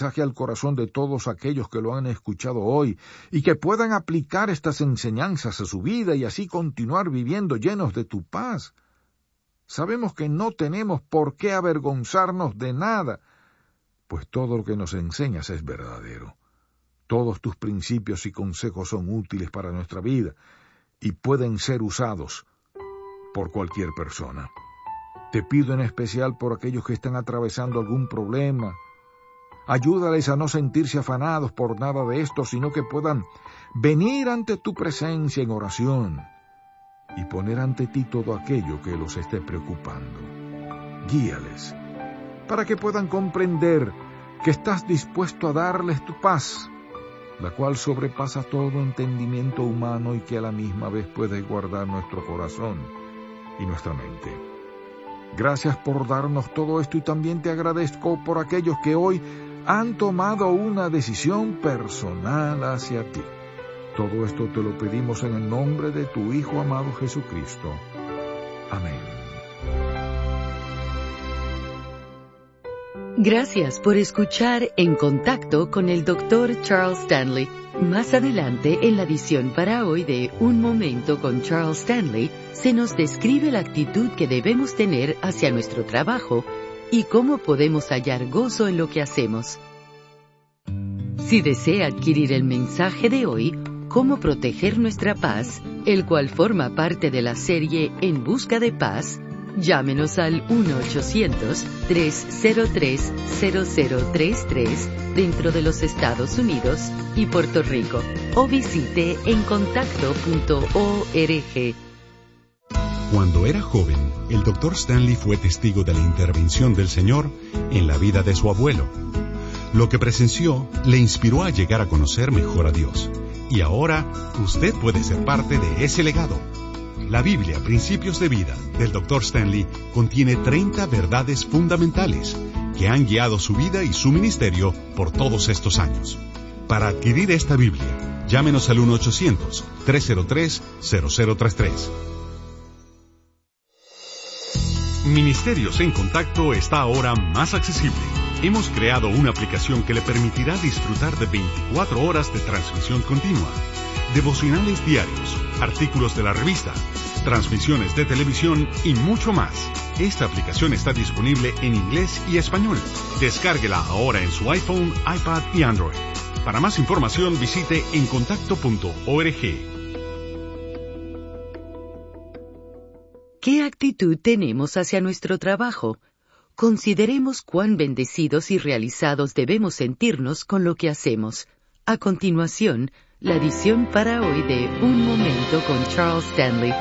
mensaje al corazón de todos aquellos que lo han escuchado hoy y que puedan aplicar estas enseñanzas a su vida y así continuar viviendo llenos de tu paz. Sabemos que no tenemos por qué avergonzarnos de nada, pues todo lo que nos enseñas es verdadero. Todos tus principios y consejos son útiles para nuestra vida y pueden ser usados por cualquier persona. Te pido en especial por aquellos que están atravesando algún problema. Ayúdales a no sentirse afanados por nada de esto, sino que puedan venir ante tu presencia en oración y poner ante ti todo aquello que los esté preocupando. Guíales para que puedan comprender que estás dispuesto a darles tu paz, la cual sobrepasa todo entendimiento humano y que a la misma vez puede guardar nuestro corazón y nuestra mente. Gracias por darnos todo esto y también te agradezco por aquellos que hoy han tomado una decisión personal hacia ti. Todo esto te lo pedimos en el nombre de tu Hijo amado Jesucristo. Amén. Gracias por escuchar En Contacto con el Dr. Charles Stanley. Más adelante, en la edición para hoy de Un Momento con Charles Stanley, se nos describe la actitud que debemos tener hacia nuestro trabajo y cómo podemos hallar gozo en lo que hacemos. Si desea adquirir el mensaje de hoy, Cómo proteger nuestra paz, el cual forma parte de la serie En Busca de Paz, llámenos al 1-800-303-0033 dentro de los Estados Unidos y Puerto Rico, o visite encontacto.org. Cuando era joven, el Dr. Stanley fue testigo de la intervención del Señor en la vida de su abuelo. Lo que presenció le inspiró a llegar a conocer mejor a Dios. Y ahora, usted puede ser parte de ese legado. La Biblia, Principios de Vida, del Dr. Stanley, contiene 30 verdades fundamentales que han guiado su vida y su ministerio por todos estos años. Para adquirir esta Biblia, llámenos al 1-800-303-0033. Ministerios en Contacto está ahora más accesible. Hemos creado una aplicación que le permitirá disfrutar de 24 horas de transmisión continua, devocionales diarios, artículos de la revista, transmisiones de televisión y mucho más. Esta aplicación está disponible en inglés y español. Descárguela ahora en su iPhone, iPad y Android. Para más información visite encontacto.org. ¿Qué actitud tenemos hacia nuestro trabajo? Consideremos cuán bendecidos y realizados debemos sentirnos con lo que hacemos. A continuación, la edición para hoy de Un Momento con Charles Stanley.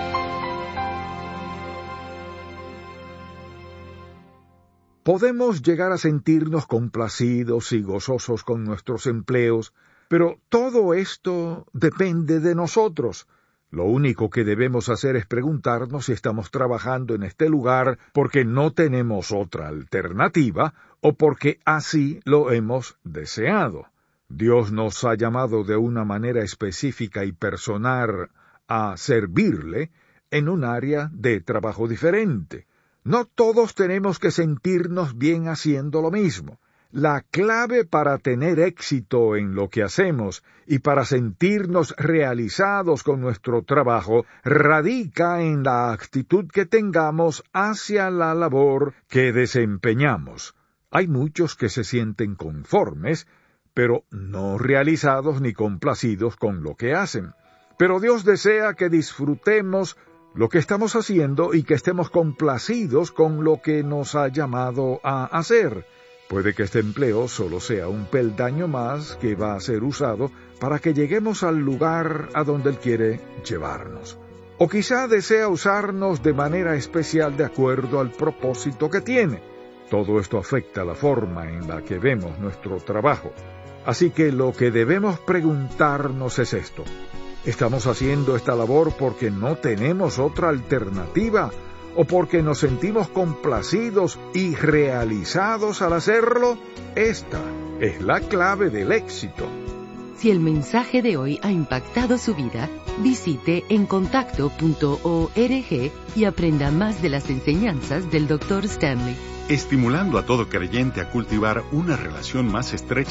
Podemos llegar a sentirnos complacidos y gozosos con nuestros empleos, pero todo esto depende de nosotros. Lo único que debemos hacer es preguntarnos si estamos trabajando en este lugar porque no tenemos otra alternativa o porque así lo hemos deseado. Dios nos ha llamado de una manera específica y personal a servirle en un área de trabajo diferente. No todos tenemos que sentirnos bien haciendo lo mismo. La clave para tener éxito en lo que hacemos y para sentirnos realizados con nuestro trabajo radica en la actitud que tengamos hacia la labor que desempeñamos. Hay muchos que se sienten conformes, pero no realizados ni complacidos con lo que hacen. Pero Dios desea que disfrutemos lo que estamos haciendo y que estemos complacidos con lo que nos ha llamado a hacer. Puede que este empleo solo sea un peldaño más que va a ser usado para que lleguemos al lugar a donde Él quiere llevarnos. O quizá desea usarnos de manera especial de acuerdo al propósito que tiene. Todo esto afecta la forma en la que vemos nuestro trabajo. Así que lo que debemos preguntarnos es esto: ¿estamos haciendo esta labor porque no tenemos otra alternativa o porque nos sentimos complacidos y realizados al hacerlo? Esta es la clave del éxito. Si el mensaje de hoy ha impactado su vida, visite encontacto.org y aprenda más de las enseñanzas del Dr. Stanley. Estimulando a todo creyente a cultivar una relación más estrecha